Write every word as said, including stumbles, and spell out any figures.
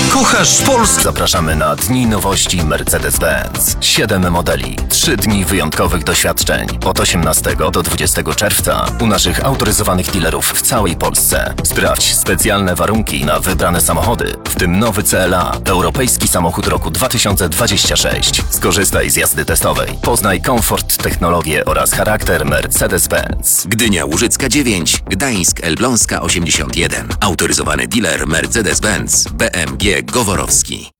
Kochasz Polskę? Zapraszamy na Dni Nowości Mercedes-Benz. Siedem modeli, trzy dni wyjątkowych doświadczeń. Od osiemnastego do dwudziestego czerwca u naszych autoryzowanych dealerów w całej Polsce. Sprawdź specjalne warunki na wybrane samochody, w tym nowy C L A, europejski samochód roku dwa tysiące dwudziesty szósty. Skorzystaj z jazdy testowej. Poznaj komfort, technologię oraz charakter Mercedes-Benz. Gdynia Łużycka dziewięć, Gdańsk Elbląska osiemdziesiąt jeden. Autoryzowany dealer Mercedes-Benz B M G Goworowski.